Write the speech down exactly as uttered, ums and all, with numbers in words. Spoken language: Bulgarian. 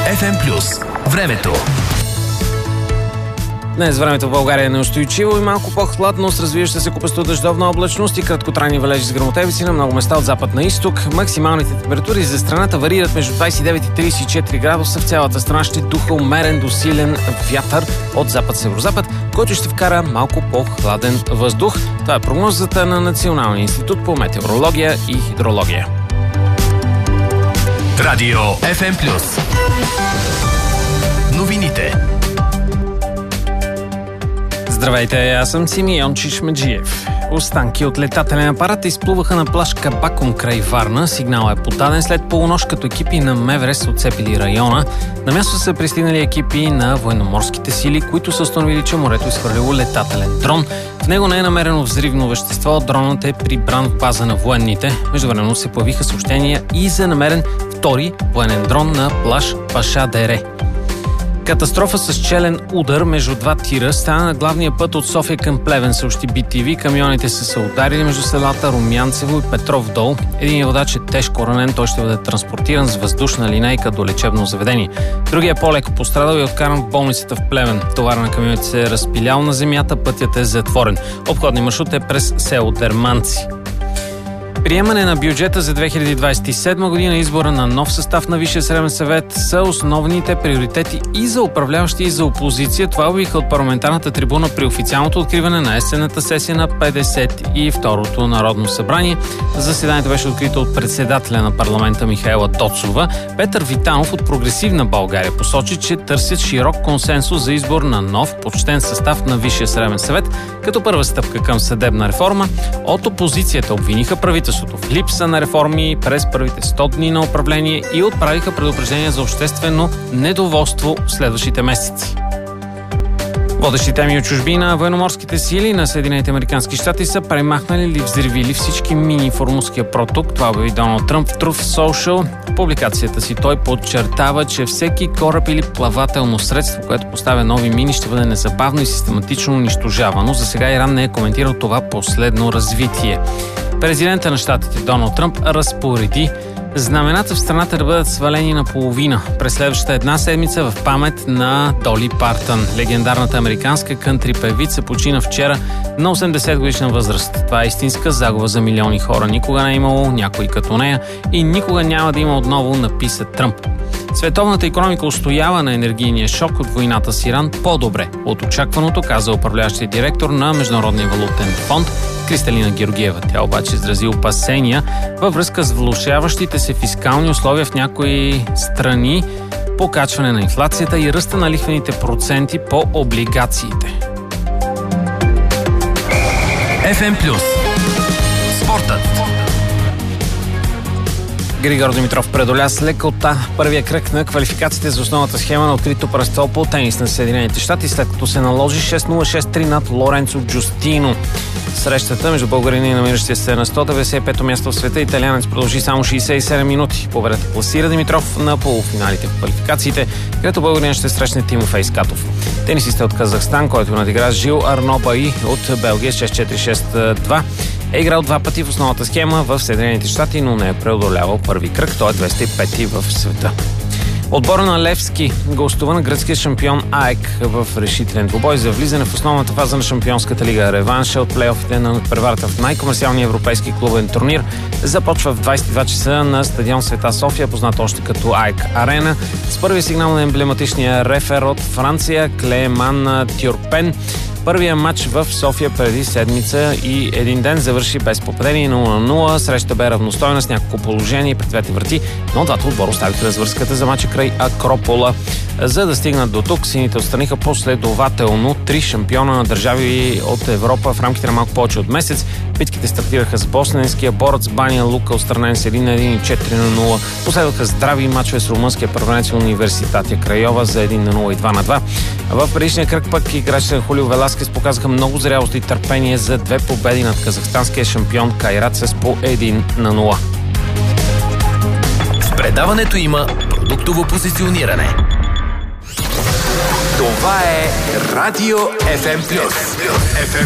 Еф Ем плюс. Времето. Днес времето в България е неустойчиво и малко по-хладно с развиваща се купесто дъждовна облачност и краткотрайни валежи с гръмотевици на много места от запад на изток. Максималните температури за страната варират между двадесет и девет и тридесет и четири градуса. В цялата страна ще духа умерен до силен вятър от запад-северозапад, който ще вкара малко по-хладен въздух. Това е прогнозата на Националния институт по метеорология и хидрология. Радио Еф Ем плюс. Новините. Здравейте, аз съм Симеон Чишмеджиев. Останки от летателен апарат изплуваха на плаж Кабакум край Варна. Сигналът е подаден след полунощ, като екипи на МВР са отцепили района. На място са пристигнали екипи на военноморските сили, които са установили, че морето изхвърлило летателен дрон. В него не е намерено взривно вещество. Дронът е прибран в база на военните. Междувременно се появиха съобщения и за намерен втори военен дрон на плаж Паша Дере. Катастрофа с челен удар между два тира стана на главния път от София към Плевен, съобщи Би Ти Ви. Камионите са се ударили между селата Румянцево и Петров дол. Един водач е тежко ранен, той ще бъде транспортиран с въздушна линейка до лечебно заведение. Другият е по-леко пострадал и откаран в болницата в Плевен. Товар на камионите се е разпилял на земята, пътят е затворен. Обходният маршрут е през село Дерманци. Приемане на бюджета за две хиляди двадесет и седма година, избора на нов състав на Висшия съдебен съвет са основните приоритети и за управляващи, и за опозиция. Това обявиха от парламентарната трибуна при официалното откриване на есенната сесия на петдесет и второто Народно събрание. Заседанието беше открито от председателя на парламента Михаела Доцова. Петър Витанов от Прогресивна България посочи, че търсят широк консенсус за избор на нов почтен състав на Висшия съдебен съвет, като първа стъпка към съдебна реформа. От опозицията обвиниха правителството в липса на реформи през първите сто дни на управление и отправиха предупреждения за обществено недоволство в следващите месеци. Водещи теми от чужбина: военноморските сили на Съединените американски щати са премахнали или взривили всички мини в Ормузския проток. Това обяви Доналд Тръмп в Truth Social. В публикацията си той подчертава, че всеки кораб или плавателно средство, което поставя нови мини, ще бъде незабавно и систематично унищожавано. За сега Иран не е коментирал това последно развитие. Президентът на щатите Доналд Тръмп разпореди знамената в страната да бъдат свалени наполовина през следващата една седмица в памет на Доли Партън. Легендарната американска кънтри певица почина вчера на осемдесет годишна възраст. Това е истинска загуба за милиони хора. Никога не е имало някой като нея и никога няма да има отново, написа Тръмп. Световната икономика устоява на енергийния шок от войната с Иран по-добре от очакваното, каза управляващия директор на Международния валутен фонд Кристалина Георгиева. Тя обаче изрази опасения във връзка с влошаващите се фискални условия в някои страни, покачване на инфлацията и ръста на лихвените проценти по облигациите. Еф Ем плюс. Спортът. Григор Димитров предоля с лекота първия кръг на квалификациите за основната схема на открито пръстол по тенис на Съединените щати, след като се наложи шест нула шест три над Лоренцо Джустино. Срещата между българина и намиращия се на сто деветдесет и пето място в света италианец продължи само шейсет и седем минути. Победата класира Димитров на полуфиналите в квалификациите, където българин ще срещне Тимофей Скатов. Тенисистът от Казахстан, който надигра Жил Арно Баи от Белгия шест четири шест два, е играл два пъти в основната схема в Съединените щати, но не е преодолявал първи кръг. Той е двеста и пети в света. Отбора на Левски гостува на гръцкия шампион АЕК в решителен двубой за влизане в основната фаза на Шампионската лига. Реванша от плейофите на надпреварата в най-комерциалния европейски клубен турнир започва в двадесет и два часа на стадион Света София, познат още като АЕК Арена, с първия сигнал на емблематичния рефер от Франция Клеман Тюрпен. Първия матч в София преди седмица и един ден завърши без попадение нула на нула. Среща бе равностойна с няколко положения пред двете врати, но двата отбора оставиха развърската за мача край Акропола. За да стигнат до тук, сините отстраниха последователно три шампиона на държави от Европа в рамките на малко повече от месец. Битките стартираха с босненския борец Баня Лука, отстранен с един на един и четири на нула. Последваха здрави мачове с румънския първенец Университатия Крайова за един на нула и два на два. В предишния кръг пък играчите на Хулио Веласкес показаха много зрялост и търпение за две победи над казахстанския шампион Кайрацес по един на нула. В предаването има продуктово позициониране. Това е Радио Еф Ем плюс. Еф Ем